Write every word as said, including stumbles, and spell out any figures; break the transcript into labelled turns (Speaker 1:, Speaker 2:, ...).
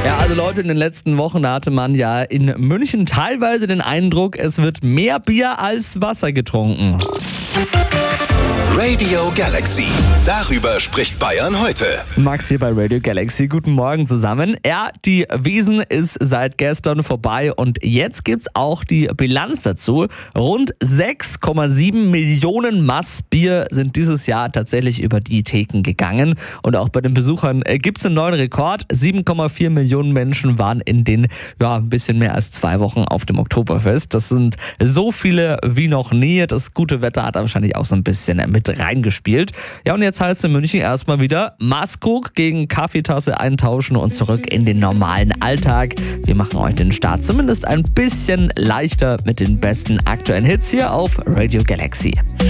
Speaker 1: Ja, also Leute, in den letzten Wochen hatte man ja in München teilweise den Eindruck, es wird mehr Bier als Wasser getrunken.
Speaker 2: Radio Galaxy. Darüber spricht Bayern heute.
Speaker 1: Max hier bei Radio Galaxy. Guten Morgen zusammen. Ja, die Wiesn ist seit gestern vorbei und jetzt gibt's auch die Bilanz dazu. Rund sechs Komma sieben Millionen Maß Bier sind dieses Jahr tatsächlich über die Theken gegangen. Und auch bei den Besuchern gibt's einen neuen Rekord. sieben Komma vier Millionen Menschen waren in den, ja, ein bisschen mehr als zwei Wochen auf dem Oktoberfest. Das sind so viele wie noch nie. Das gute Wetter hat wahrscheinlich auch so ein bisschen mit reingespielt. Ja, und jetzt heißt es in München erstmal wieder Maßkrug gegen Kaffeetasse eintauschen und zurück in den normalen Alltag. Wir machen euch den Start zumindest ein bisschen leichter mit den besten aktuellen Hits hier auf Radio Galaxy.